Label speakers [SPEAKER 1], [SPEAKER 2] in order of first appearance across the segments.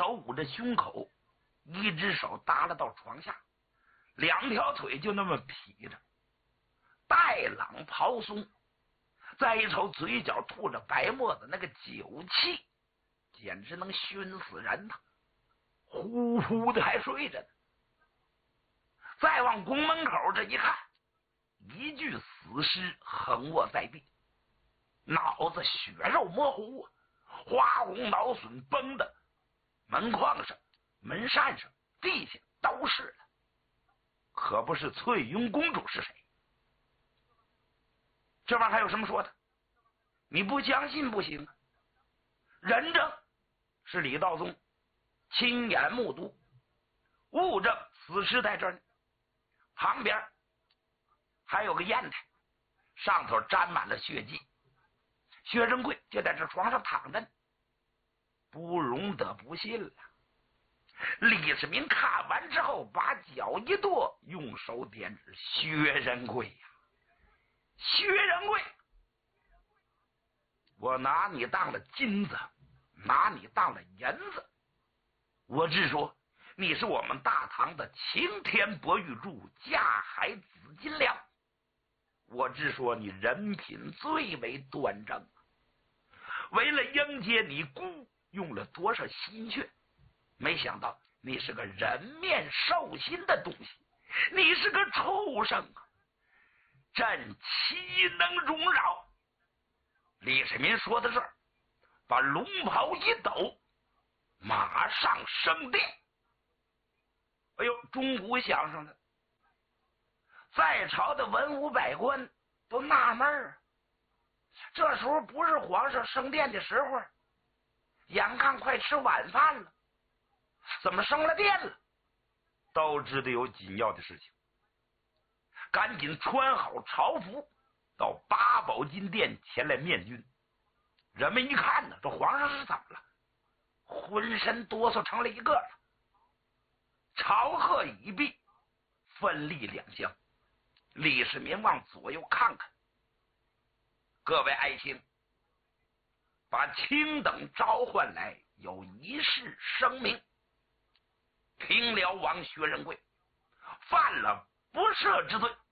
[SPEAKER 1] 手捂着胸口，一只手搭了到床下，两条腿就那么劈着，带朗袍松，再一瞅嘴角吐着白沫子，那个酒气简直能熏死人呐，呼呼的还睡着呢。再往宫门口这一看，一具死尸横卧在地，脑子血肉模糊，花红脑损崩的门框上、门扇上、地下都是了，可不是翠云公主是谁？这玩意儿还有什么说的？你不相信不行啊！人证是李道宗亲眼目睹，物证死尸在这儿呢，旁边还有个砚台，上头沾满了血迹。薛仁贵就在这床上躺着呢，不容得不信了。李世民看完之后，把脚一跺，用手点指：薛仁贵呀，薛仁贵，我拿你当了金子，拿你当了银子，我只说你是我们大唐的擎天博玉柱，架海紫金梁，我只说你人品最为端正，为了迎接你姑用了多少心血，没想到你是个人面兽心的东西，你是个畜生啊！朕岂能容饶？李世民说到这儿，把龙袍一抖，马上升殿。哎呦，钟鼓响上了，在朝的文武百官都纳闷儿，这时候不是皇上升殿的时候，眼看快吃晚饭了，怎么升了殿了？都知道有紧要的事情，赶紧穿好朝服，到八宝金殿前来面君。人们一看呢，这皇上是怎么了？浑身哆嗦成了一个了。朝贺已毕，分立两厢。李世民往左右看看，各位爱卿，把卿等召唤来，有一事声明：平辽王薛仁贵犯了不赦之罪，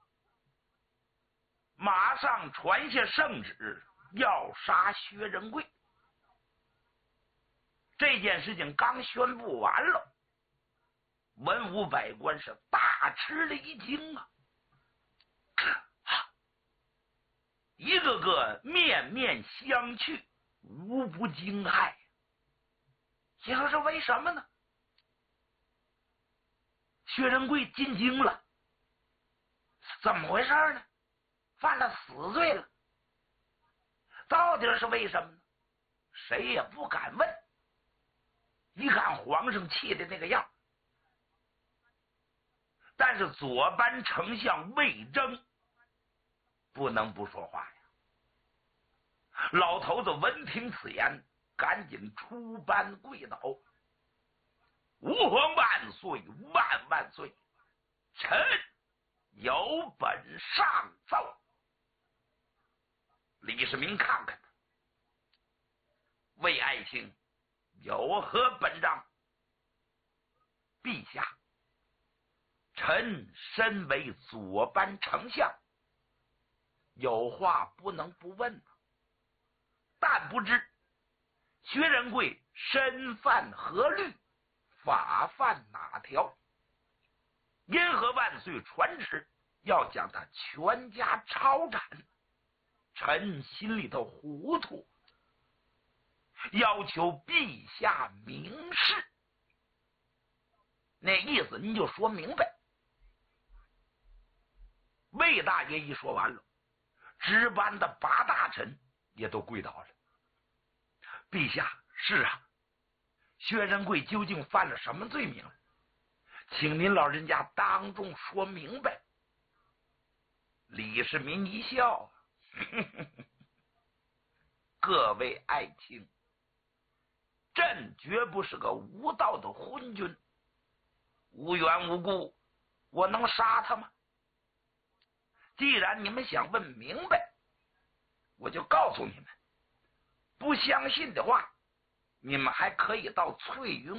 [SPEAKER 1] 马上传下圣旨，要杀薛仁贵。这件事情刚宣布完了，文武百官是大吃了一惊啊！一个个面面相觑，无不惊骇。你说是为什么呢？薛仁贵进京了，怎么回事呢？犯了死罪了，到底是为什么呢？谁也不敢问。一看皇上气的那个样，但是左班丞相魏征不能不说话呀。老头子闻听此言，赶紧出班跪倒：吾皇万岁，万万岁！臣有本上奏。李世民看看他，魏爱卿有何本章？陛下，臣身为左班丞相，有话不能不问，但不知薛仁贵身犯何律，法犯哪条？因何万岁传旨要将他全家抄斩？臣心里头糊涂，要求陛下明示。那意思您就说明白。魏大爷一说完了，值班的八大臣也都跪倒了。陛下，是啊，薛仁贵究竟犯了什么罪名？请您老人家当众说明白。李世民一笑，各位爱卿，朕绝不是个无道的昏君，无缘无故我能杀他吗？既然你们想问明白，我就告诉你们，不相信的话，你们还可以到翠云